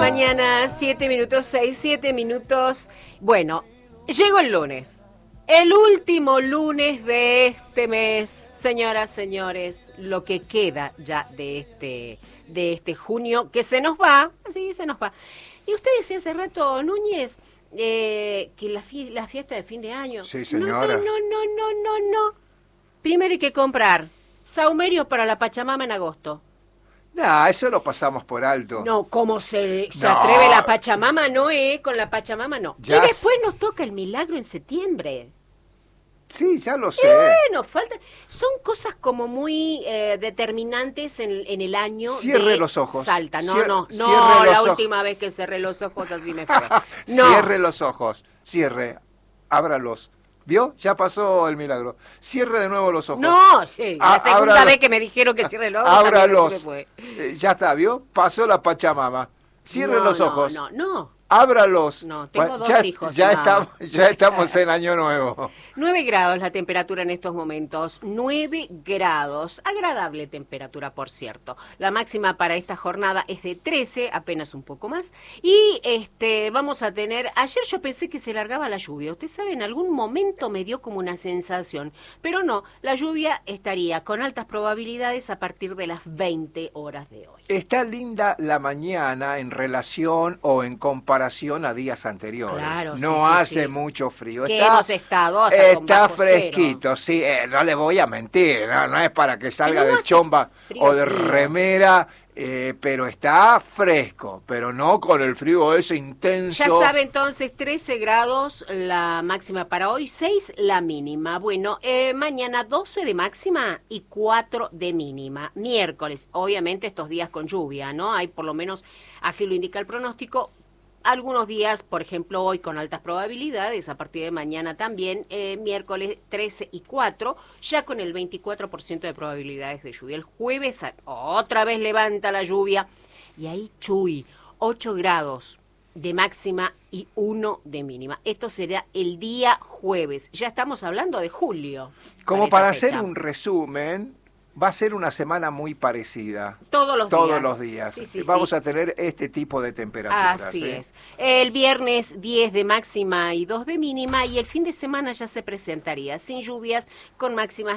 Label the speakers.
Speaker 1: mañana, 7 minutos, 6, 7 minutos. Bueno, llegó el lunes. El último lunes de este mes, señoras, señores, lo que queda ya de este junio, que se nos va, sí, se nos va. Y usted decía hace rato, Núñez, que la fiesta de fin de año.
Speaker 2: Sí, señora.
Speaker 1: No. Primero hay que comprar saumerios para la Pachamama en agosto.
Speaker 2: Nah, eso lo pasamos por alto.
Speaker 1: No, ¿cómo se atreve la Pachamama? No, con la Pachamama no.
Speaker 2: Ya
Speaker 1: Y después nos toca el milagro en septiembre.
Speaker 2: Sí, ya lo sé.
Speaker 1: Bueno, son cosas como muy determinantes en el año.
Speaker 2: Cierre los ojos.
Speaker 1: Salta,
Speaker 2: No,
Speaker 1: la última vez que cerré los ojos así me fue. No.
Speaker 2: Cierre los ojos, ábralos. ¿Vio? Ya pasó el milagro. Cierre de nuevo los ojos.
Speaker 1: No, sí, la segunda
Speaker 2: ábralos.
Speaker 1: vez que me dijeron que cierre los ojos.
Speaker 2: Ábralos.
Speaker 1: Me fue.
Speaker 2: Ya está, ¿vio? Pasó la Pachamama. Cierre los ojos.
Speaker 1: No.
Speaker 2: Ábralos.
Speaker 1: No, tengo dos hijos.
Speaker 2: Ya estamos en Año Nuevo.
Speaker 1: 9 grados la temperatura en estos momentos. 9 grados. Agradable temperatura, por cierto. La máxima para esta jornada es de 13, apenas un poco más. Y vamos a tener... Ayer yo pensé que se largaba la lluvia. Usted sabe, en algún momento me dio como una sensación. Pero no, la lluvia estaría con altas probabilidades a partir de las 20 horas de hoy.
Speaker 2: Está linda la mañana en relación o en comparación a días anteriores.
Speaker 1: Claro,
Speaker 2: no hace mucho frío.
Speaker 1: Hemos estado hasta
Speaker 2: está fresquito, sí. No le voy a mentir, no es para que salga de chomba o de remera, pero está fresco, pero no con el frío ese intenso.
Speaker 1: Ya sabe entonces, 13 grados la máxima para hoy, 6 la mínima. Bueno, mañana 12 de máxima y 4 de mínima. Miércoles, obviamente estos días con lluvia, ¿no? Hay por lo menos, así lo indica el pronóstico, algunos días, por ejemplo, hoy con altas probabilidades, a partir de mañana también, miércoles 13 y 4, ya con el 24% de probabilidades de lluvia. El jueves otra vez levanta la lluvia y ahí 8 grados de máxima y 1 de mínima. Esto será el día jueves. Ya estamos hablando de julio.
Speaker 2: Como para hacer un resumen, va a ser una semana muy parecida.
Speaker 1: Todos los días.
Speaker 2: Sí, vamos a tener este tipo de temperaturas.
Speaker 1: Así es. El viernes 10 de máxima y 2 de mínima, y el fin de semana ya se presentaría sin lluvias, con máximas